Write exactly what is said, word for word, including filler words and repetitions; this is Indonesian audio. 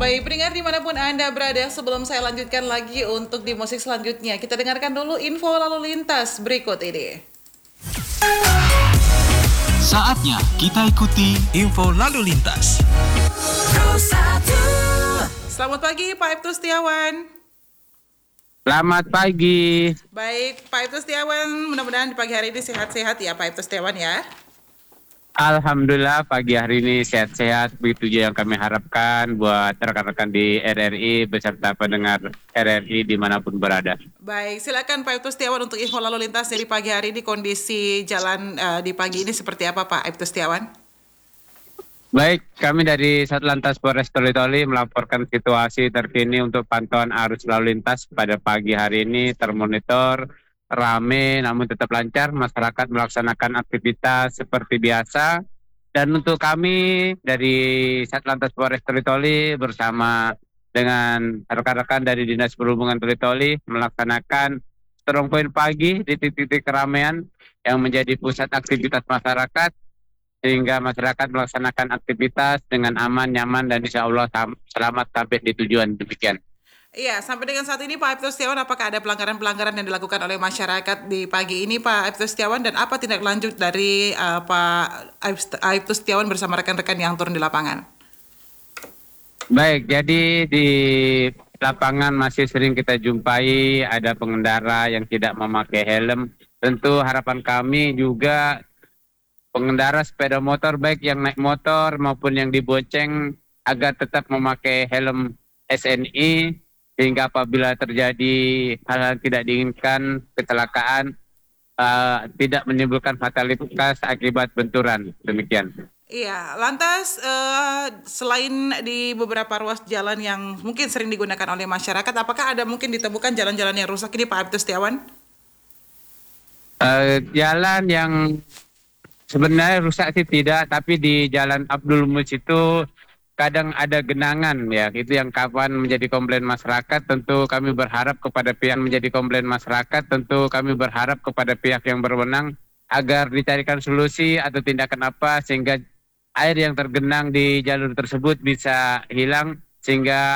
Baik, pendengar dimanapun Anda berada, sebelum saya lanjutkan lagi untuk di musik selanjutnya, kita dengarkan dulu info lalu lintas berikut ini. Saatnya kita ikuti info lalu lintas. Selamat pagi Pak Ibtu Setiawan. Selamat pagi. Baik, Pak Ibtu Setiawan, mudah-mudahan di pagi hari ini sehat-sehat ya Pak Ibtu Setiawan ya. Alhamdulillah pagi hari ini sehat-sehat, begitu juga yang kami harapkan buat rekan-rekan di R R I beserta pendengar R R I dimanapun berada. Baik, silakan Pak Ibtu Setiawan untuk info lalu lintas dari pagi hari ini, kondisi jalan uh, di pagi ini seperti apa Pak Ibtu Setiawan? Baik, kami dari Satlantas Polres Toli-Toli melaporkan situasi terkini untuk pantauan arus lalu lintas pada pagi hari ini termonitor rame namun tetap lancar, masyarakat melaksanakan aktivitas seperti biasa. Dan untuk kami dari Satlantas Polres Toli-Toli bersama dengan rekan-rekan dari Dinas Perhubungan Toli-Toli melaksanakan strong point pagi di titik-titik keramaian yang menjadi pusat aktivitas masyarakat, sehingga masyarakat melaksanakan aktivitas dengan aman, nyaman, dan insya Allah selamat sampai di tujuan. Demikian. Iya, sampai dengan saat ini Pak Ibtu Setiawan, apakah ada pelanggaran-pelanggaran yang dilakukan oleh masyarakat di pagi ini Pak Ibtu Setiawan, dan apa tindak lanjut dari uh, Pak Ibtu Setiawan bersama rekan-rekan yang turun di lapangan? Baik, jadi di lapangan masih sering kita jumpai ada pengendara yang tidak memakai helm. Tentu harapan kami juga pengendara sepeda motor, baik yang naik motor maupun yang dibonceng, agar tetap memakai helm S N I, sehingga apabila terjadi hal-hal tidak diinginkan, kecelakaan, uh, tidak menimbulkan fatalitas akibat benturan. Demikian. Iya, lantas uh, selain di beberapa ruas jalan yang mungkin sering digunakan oleh masyarakat, apakah ada mungkin ditemukan jalan-jalan yang rusak ini Pak Ibtu Setiawan? Uh, jalan yang sebenarnya rusak sih tidak, tapi di Jalan Abdul Mus itu kadang ada genangan ya, itu yang kapan menjadi komplain masyarakat. Tentu kami berharap kepada pihak menjadi komplain masyarakat, tentu kami berharap kepada pihak yang berwenang agar dicarikan solusi atau tindakan apa sehingga air yang tergenang di jalur tersebut bisa hilang, sehingga